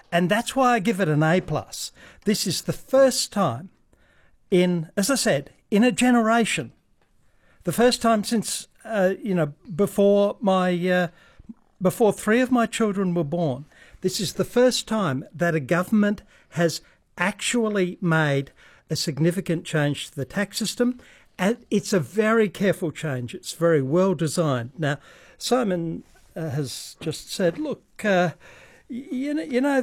And that's why I give it an A+. This is the first time in, as I said, in a generation, the first time since, before three of my children were born, this is the first time that a government has actually made a significant change to the tax system. And it's a very careful change. It's very well designed. Now, Simon has just said, look,